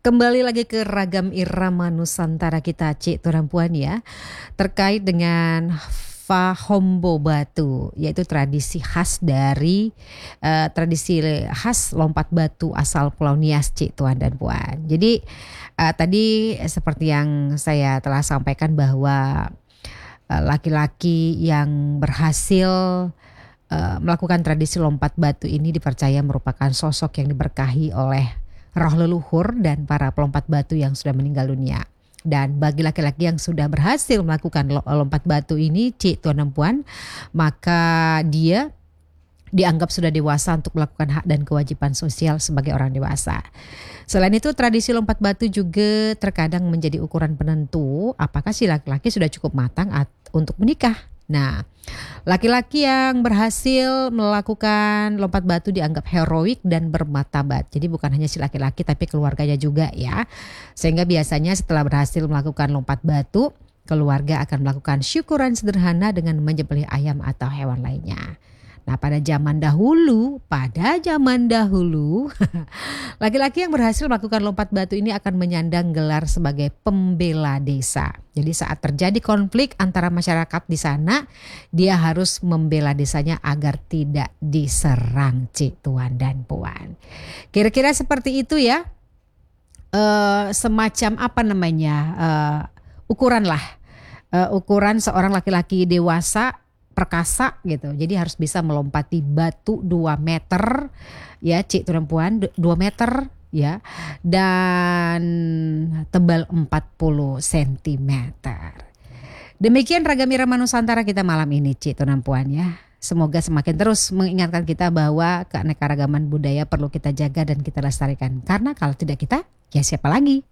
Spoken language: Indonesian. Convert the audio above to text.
Kembali lagi ke ragam irama Nusantara kita, Cik Tuan Puan ya. Terkait dengan Fahombo Batu, yaitu tradisi khas dari tradisi khas lompat batu asal Pulau Nias, Cik Tuan dan Puan. Jadi tadi seperti yang saya telah sampaikan bahwa laki-laki yang berhasil melakukan tradisi lompat batu ini dipercaya merupakan sosok yang diberkahi oleh roh leluhur dan para pelompat batu yang sudah meninggal dunia. Dan bagi laki-laki yang sudah berhasil melakukan lompat batu ini, Cik Tuan dan Puan, maka dia dianggap sudah dewasa untuk melakukan hak dan kewajiban sosial sebagai orang dewasa. Selain itu, tradisi lompat batu juga terkadang menjadi ukuran penentu apakah si laki-laki sudah cukup matang untuk menikah. Nah, laki-laki yang berhasil melakukan lompat batu dianggap heroik dan bermartabat. Jadi bukan hanya si laki-laki tapi keluarganya juga ya. Sehingga biasanya setelah berhasil melakukan lompat batu, keluarga akan melakukan syukuran sederhana dengan menyembelih ayam atau hewan lainnya. Nah, pada zaman dahulu, laki-laki yang berhasil melakukan lompat batu ini akan menyandang gelar sebagai pembela desa. Jadi saat terjadi konflik antara masyarakat di sana, dia harus membela desanya agar tidak diserang, Cik Tuan dan Puan. Kira-kira seperti itu ya, semacam apa namanya, ukuran lah, ukuran seorang laki-laki dewasa perkasa gitu. Jadi harus bisa melompati batu 2 meter ya, Cik Tuan Puan, 2 meter ya, dan tebal 40 cm. Demikian ragam irama Nusantara kita malam ini, Cik Tuan Puan ya. Semoga semakin terus mengingatkan kita bahwa keanekaragaman budaya perlu kita jaga dan kita lestarikan. Karena kalau tidak kita, ya siapa lagi?